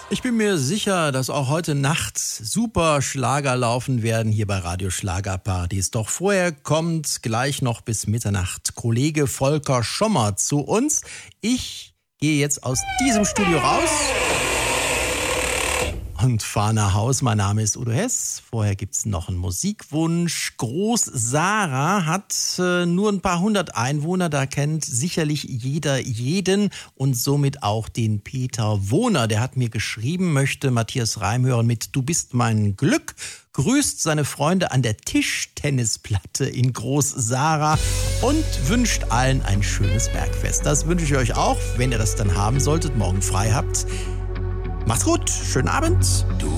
Ich bin mir sicher, dass auch heute Nacht super Schlager laufen werden hier bei Radio Schlagerpartys. Doch vorher kommt gleich noch bis Mitternacht Kollege Volker Schommer zu uns. Ich gehe jetzt aus diesem Studio raus und fahre nach Haus. Mein Name ist Udo Hess. Vorher gibt's noch einen Musikwunsch. Groß Sarah hat nur ein paar hundert Einwohner. Da kennt sicherlich jeder jeden und somit auch den Peter Wohner. Der hat mir geschrieben, möchte Matthias Reim hören mit Du bist mein Glück. Grüßt seine Freunde an der Tischtennisplatte in Groß Sarah und wünscht allen ein schönes Bergfest. Das wünsche ich euch auch, wenn ihr das dann haben solltet, morgen frei habt. Macht's gut, schönen Abend. Du